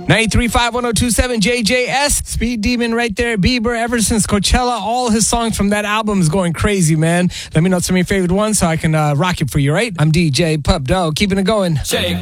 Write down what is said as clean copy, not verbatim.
93.5 JJS. Speed Demon right there. Bieber, ever since Coachella, all his songs from that album is going crazy, man. Let me know some of your favorite ones so I can rock it for you, right? I'm DJ Pup Dog, keeping it going. Shake.